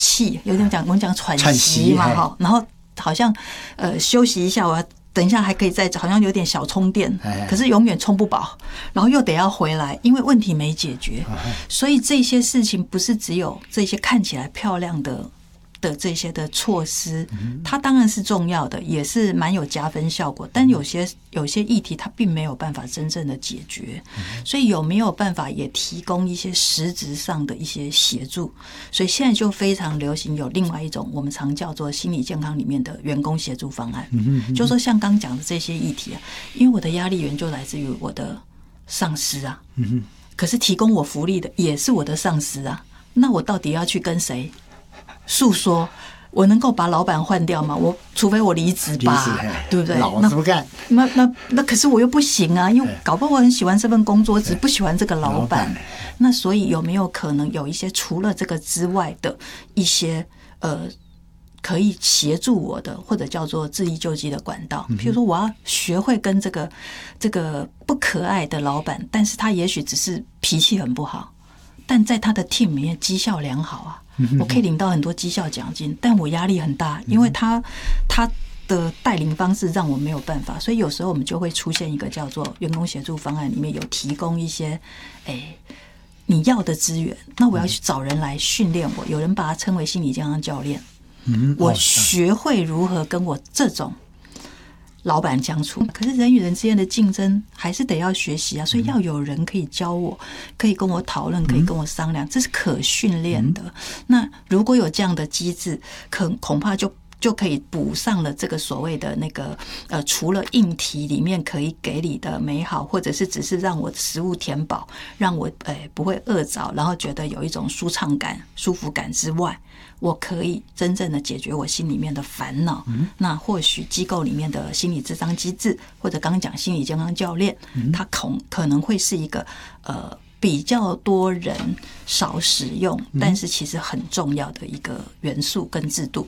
气，有点讲我们讲喘息嘛哈，然后好像休息一下，我要等一下还可以再好像有点小充电，可是永远充不饱，然后又得要回来，因为问题没解决，所以这些事情不是只有这些看起来漂亮的这些的措施，它当然是重要的，也是蛮有加分效果，但有些议题它并没有办法真正的解决，所以有没有办法也提供一些实质上的一些协助？所以现在就非常流行有另外一种我们常叫做心理健康里面的员工协助方案，就是说像刚讲的这些议题啊，因为我的压力源就来自于我的上司啊，可是提供我福利的也是我的上司啊，那我到底要去跟谁诉说？我能够把老板换掉吗？除非我离职吧，对不对？ 老子不干。 那可是我又不行啊，因为搞不好我很喜欢这份工作，只不喜欢这个老板。那所以有没有可能有一些除了这个之外的一些可以协助我的，或者叫做自力救济的管道？譬如说，我要学会跟这个不可爱的老板，但是他也许只是脾气很不好，但在他的 team 里面绩效良好啊。我可以领到很多绩效奖金，但我压力很大，因为他的带领方式让我没有办法，所以有时候我们就会出现一个叫做员工协助方案，里面有提供一些你要的资源，那我要去找人来训练我，有人把它称为心理健康教练，我学会如何跟我这种老板相处，可是人与人之间的竞争还是得要学习啊，所以要有人可以教我，可以跟我讨论，可以跟我商量，这是可训练的。那如果有这样的机制，恐怕就可以补上了这个所谓的那个除了硬题里面可以给你的美好，或者是只是让我食物填饱，让我不会饿着，然后觉得有一种舒畅感、舒服感之外，我可以真正的解决我心里面的烦恼。那或许机构里面的心理咨商机制，或者刚刚讲心理健康教练，它可能会是一个比较多人少使用，但是其实很重要的一个元素跟制度。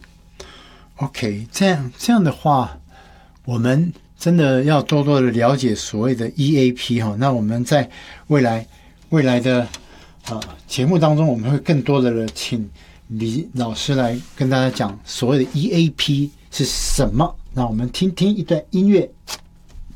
OK， 这样的话，我们真的要多多的了解所谓的 EAP 哈。那我们在未来的节目当中，我们会更多的请李老师来跟大家讲所谓的 EAP 是什么。那我们听一段音乐。